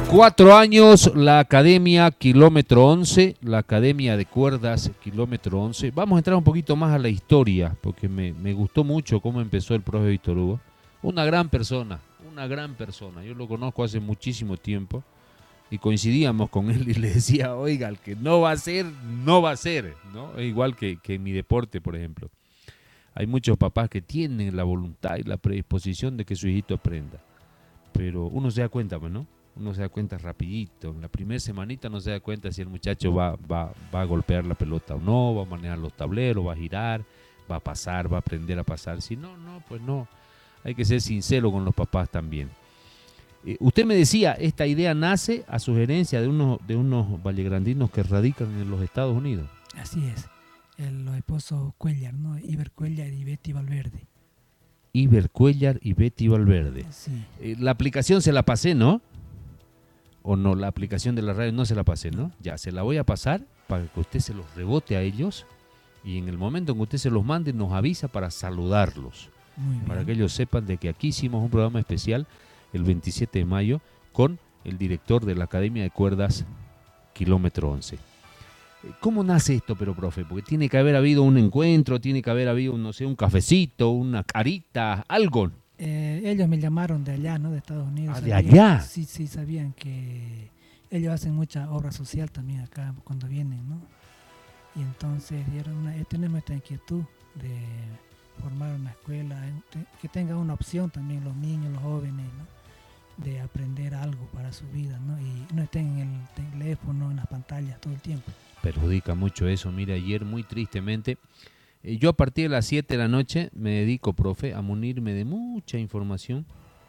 4 años, la Academia Kilómetro 11, la Academia de Cuerdas Kilómetro 11. Vamos a entrar un poquito más a la historia, porque me gustó mucho cómo empezó el profe Víctor Hugo. Una gran persona, una gran persona. Yo lo conozco hace muchísimo tiempo y coincidíamos con él y le decía, oiga, el que no va a ser, no va a ser, ¿no? Es igual que en mi deporte, por ejemplo. Hay muchos papás que tienen la voluntad y la predisposición de que su hijito aprenda, pero uno se da cuenta, pues, ¿no? Uno se da cuenta rapidito. En la primera semanita no se da cuenta si el muchacho va a golpear la pelota o no, va a manejar los tableros, va a girar, va a pasar, va a aprender a pasar. Si no, pues no. Hay que ser sincero con los papás también. Usted me decía, esta idea nace a sugerencia de unos vallegrandinos que radican en los Estados Unidos. Así es. Los esposos Cuellar, ¿no? Iber Cuellar y Betty Valverde. Iber Cuellar y Betty Valverde. Sí. La aplicación se la pasé, ¿no? O no, la aplicación de la radio no se la pasé, ¿no? Ya, se la voy a pasar para que usted se los rebote a ellos y en el momento en que usted se los mande nos avisa para saludarlos. Muy bien. Para que ellos sepan de que aquí hicimos un programa especial el 27 de mayo con el director de la Academia de Cuerdas Kilómetro 11. ¿Cómo nace esto, pero profe? Porque tiene que haber habido un encuentro, tiene que haber habido, no sé, un cafecito, una carita, algo. Ellos me llamaron de allá, ¿no? De Estados Unidos. ¿Ah, de allá? Sí, sabían que ellos hacen mucha obra social también acá cuando vienen, ¿no? Y entonces tenemos esta inquietud de formar una escuela, que tenga una opción también los niños, los jóvenes, ¿no? De aprender algo para su vida, ¿no? Y no estén en el teléfono, en las pantallas todo el tiempo. Perjudica mucho eso. Mira, ayer muy tristemente, yo a partir de las 7 de la noche me dedico, profe, a munirme de mucha información,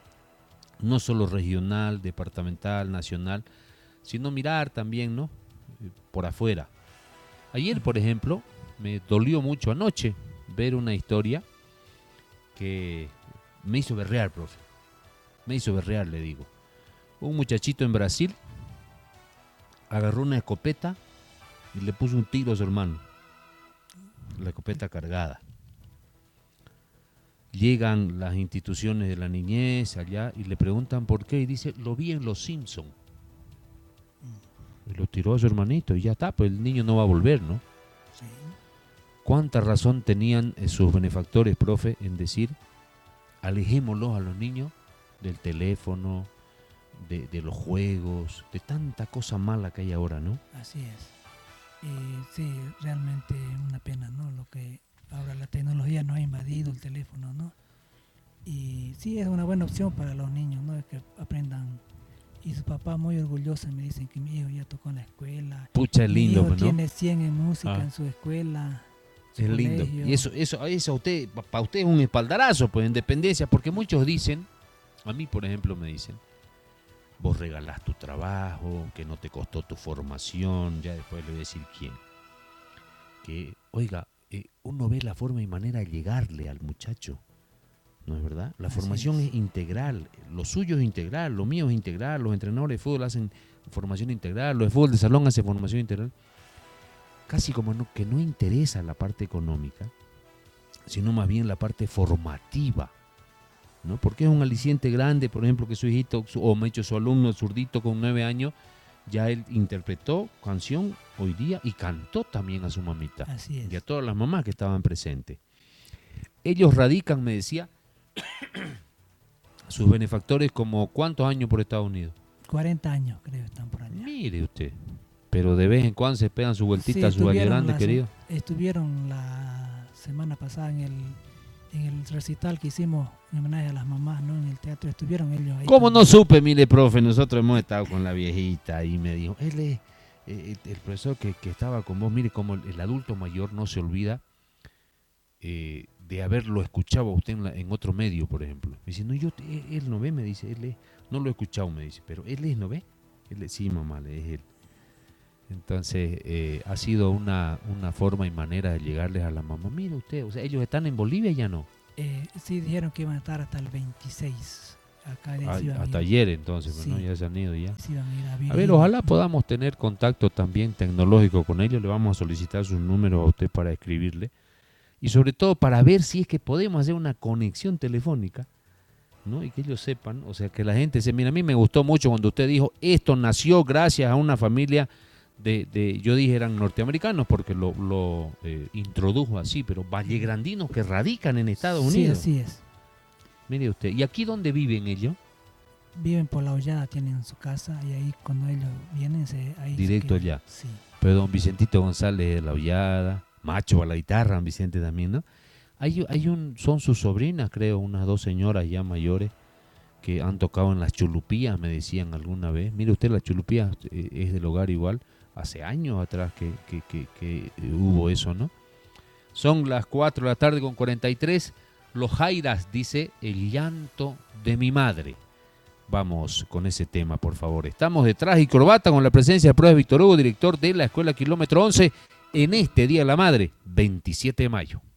no solo regional, departamental, nacional, sino mirar también, ¿no? Por afuera. Ayer, por ejemplo, me dolió mucho anoche ver una historia que me hizo berrear, profe. Me hizo berrear, le digo. Un muchachito en Brasil agarró una escopeta y le puso un tiro a su hermano. La escopeta cargada. Llegan las instituciones de la niñez allá y le preguntan por qué y dice, lo vi en Los Simpson. Y lo tiró a su hermanito y ya está, pues el niño no va a volver, ¿no? Sí. ¿Cuánta razón tenían sus benefactores, profe, en decir, alejémoslos a los niños del teléfono, de los juegos, de tanta cosa mala que hay ahora, ¿no? Así es. Sí, realmente una pena, ¿no? Lo que ahora la tecnología nos ha invadido el teléfono, ¿no? Y sí, es una buena opción para los niños, ¿no? Que aprendan. Y su papá muy orgulloso me dicen que mi hijo ya tocó en la escuela. Pucha, es lindo, mi hijo ¿no? tiene 100 en música en su escuela. Su Es colegio. lindo. Y eso usted, para usted es un espaldarazo, pues, en dependencia, porque muchos dicen, a mí, por ejemplo, me dicen, vos regalás tu trabajo, que no te costó tu formación, ya después le voy a decir quién. Que, oiga, uno ve la forma y manera de llegarle al muchacho, ¿no es verdad? La formación es integral, lo suyo es integral, lo mío es integral, los entrenadores de fútbol hacen formación integral, los de fútbol de salón hacen formación integral. Casi como que no interesa la parte económica, sino más bien la parte formativa, ¿no? Porque es un aliciente grande, por ejemplo, que su hijito, o me ha dicho su alumno, zurdito con 9 años, ya él interpretó canción hoy día y cantó también a su mamita. Así es. Y a todas las mamás que estaban presentes. Ellos radican, me decía, sus benefactores como ¿cuántos años por Estados Unidos? 40 años creo están por allá. Mire usted, pero de vez en cuando se pegan su vueltita a su Valle Grande, querido. Estuvieron la semana pasada en el recital que hicimos en homenaje a las mamás, ¿no? En el teatro estuvieron ellos ahí. ¿Cómo no supe, mire, profe? Nosotros hemos estado con la viejita y me dijo, él es el profesor que estaba con vos, mire cómo el adulto mayor no se olvida de haberlo escuchado a usted en otro medio, por ejemplo. Me dice, no, él no ve, me dice, no lo he escuchado, me dice, pero él no ve. Sí, mamá, es él. Entonces, ha sido una forma y manera de llegarles a la mamá. Mire usted, o sea, ellos están en Bolivia ya no. Sí, dijeron que iban a estar hasta el 26. Acá Hasta ayer entonces, sí. ¿No? Ya se han ido ya. Sí, a ver, ojalá podamos tener contacto también tecnológico con ellos. Le vamos a solicitar sus números a usted para escribirle. Y sobre todo para ver si es que podemos hacer una conexión telefónica ¿no? Y que ellos sepan, o sea, que la gente se, mira, a mí me gustó mucho cuando usted dijo, esto nació gracias a una familia yo dije eran norteamericanos porque lo introdujo así, pero vallegrandinos que radican en Estados Unidos. Sí, así es. Mire usted, ¿y aquí dónde viven ellos? Viven por La Hollada, tienen su casa y ahí cuando ellos vienen, ahí directo se quedan. allá. Sí. Pero don Vicentito González de La Hollada, macho a la guitarra, don Vicente también, ¿no? Son sus sobrinas, creo, unas 2 señoras ya mayores que han tocado en las chulupías, me decían alguna vez. Mire usted, las chulupías es del hogar igual, hace años atrás que hubo eso, ¿no? Son las 4 de la tarde con 43. Los Jairas, dice, el llanto de mi madre. Vamos con ese tema, por favor. Estamos de traje y corbata con la presencia de Profe Víctor Hugo, director de la Escuela Kilómetro 11, en este Día de la Madre, 27 de mayo.